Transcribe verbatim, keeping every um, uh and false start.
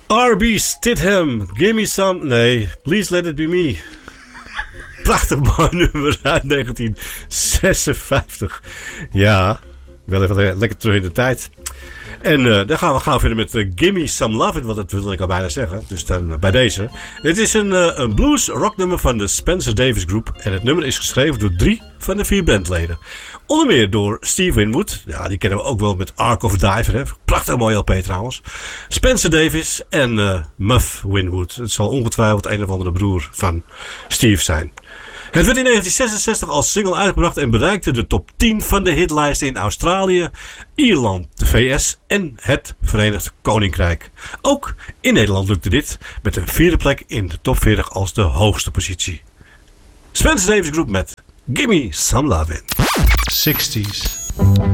R B Stidham, Gimme Some... Nee, Please Let It Be Me. Prachtig mooi nummer uit negentien zesenvijftig. Ja, wel even lekker terug in de tijd. En uh, dan gaan we gaan verder met uh, Gimme Some Love. Want dat wil ik al bijna zeggen. Dus dan uh, bij deze. Het is een, uh, een blues rock nummer van de Spencer Davis Group. En het nummer is geschreven door drie van de vier bandleden. Onder meer door Steve Winwood. Ja, die kennen we ook wel met Ark of Diver. Hè? Prachtig mooi L P trouwens. Spencer Davis en uh, Muff Winwood. Het zal ongetwijfeld een of andere broer van Steve zijn. Het werd in negentien zesenzestig als single uitgebracht en bereikte de top tien van de hitlijsten in Australië, Ierland, de V S en het Verenigd Koninkrijk. Ook in Nederland lukte dit met een vierde plek in de top veertig als de hoogste positie. Spencer Davis Group met Gimme Some Lovin'. zestig's.